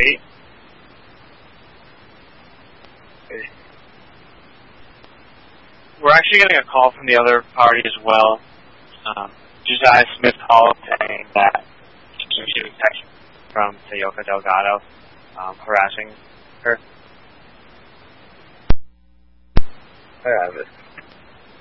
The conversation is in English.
lady. We're actually getting a call from the other party as well. Josiah Smith called saying that she was receiving text from Tayoka Delgado harassing her. I have it.